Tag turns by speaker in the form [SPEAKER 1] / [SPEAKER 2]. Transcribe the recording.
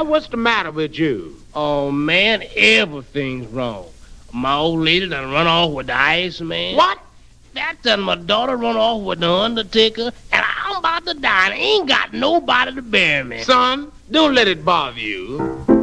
[SPEAKER 1] Son, what's the matter with you?
[SPEAKER 2] Oh, man, everything's wrong. My old lady done run off with the Iceman.
[SPEAKER 1] What?
[SPEAKER 2] That done my daughter run off with the Undertaker, and I'm about to die, and I ain't got nobody to bury me.
[SPEAKER 1] Son, don't let it bother you.